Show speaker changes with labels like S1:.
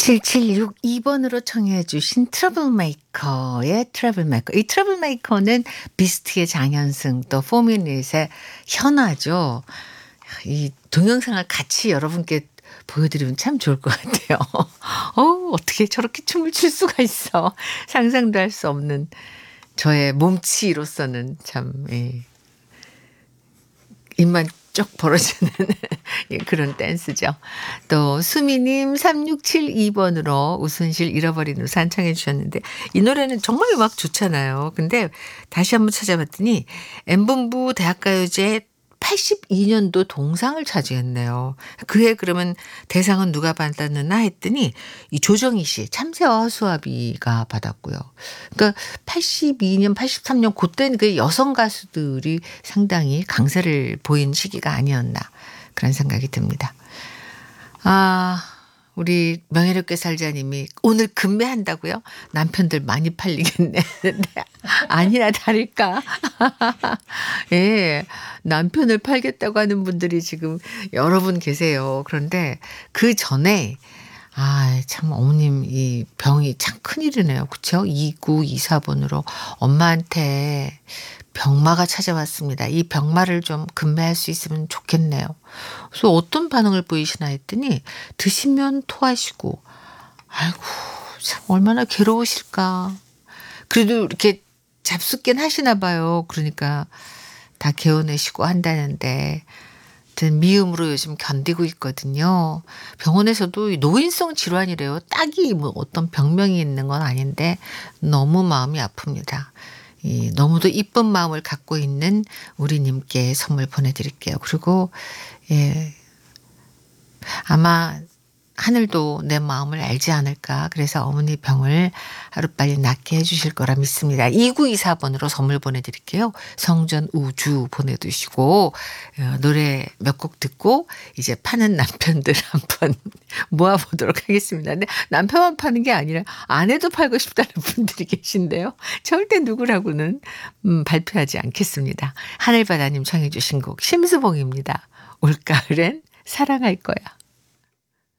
S1: 7762번으로 청해 주신 트러블메이커의 트러블메이커. 이 트러블메이커는 비스트의 장현승 또 포미닛의 현아죠. 이 동영상을 같이 여러분께 보여드리면 참 좋을 것 같아요. 어떻게 저렇게 춤을 출 수가 있어. 상상도 할 수 없는 저의 몸치로서는 참 입만 쩍 벌어지는 예, 그런 댄스죠. 또 수미님 3672번으로 우순실 잃어버린 우산 청해 주셨는데 이 노래는 정말 음악 좋잖아요. 근데 다시 한번 찾아봤더니 M본부 대학가요제 82년도 동상을 차지했네요. 그해 그러면 대상은 누가 받았느냐 했더니 이 조정희 씨 참새와 허수아비가 받았고요. 그러니까 82년, 83년 그때는 그 여성 가수들이 상당히 강세를 보인 시기가 아니었나 그런 생각이 듭니다. 우리 명예롭게 살자님이 오늘 금매한다고요? 남편들 많이 팔리겠네. 아니나 다를까. 예, 남편을 팔겠다고 하는 분들이 지금 여러 분 계세요. 그런데 그 전에 참 어머님 이 병이 참 큰일이네요. 그렇죠? 2924번으로 엄마한테 병마가 찾아왔습니다. 이 병마를 좀 금매할 수 있으면 좋겠네요. 그래서 어떤 반응을 보이시나 했더니 드시면 토하시고 아이고 참 얼마나 괴로우실까. 그래도 이렇게 잡숫긴 하시나 봐요. 그러니까 다 개어내시고 한다는데 미음으로 요즘 견디고 있거든요. 병원에서도 노인성 질환이래요. 딱이 뭐 어떤 병명이 있는 건 아닌데 너무 마음이 아픕니다. 너무도 이쁜 마음을 갖고 있는 우리님께 선물 보내드릴게요. 그리고 아마 하늘도 내 마음을 알지 않을까. 그래서 어머니 병을 하루빨리 낫게 해주실 거라 믿습니다. 2924번으로 선물 보내드릴게요. 성전 우주 보내두시고 노래 몇 곡 듣고 이제 파는 남편들 한번 모아보도록 하겠습니다. 근데 남편만 파는 게 아니라 아내도 팔고 싶다는 분들이 계신데요. 절대 누구라고는 발표하지 않겠습니다. 하늘바다님 청해 주신 곡 심수봉입니다. 올가을엔 사랑할 거야.